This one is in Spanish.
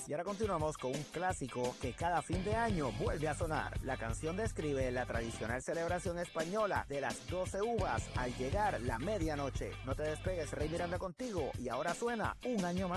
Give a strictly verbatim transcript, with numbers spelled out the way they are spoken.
Y ahora continuamos con un clásico que cada fin de año vuelve a sonar. La canción describe la tradicional celebración española de las doce uvas al llegar la medianoche. No te despegues, Rey Miranda contigo, y ahora suena Un Año Más.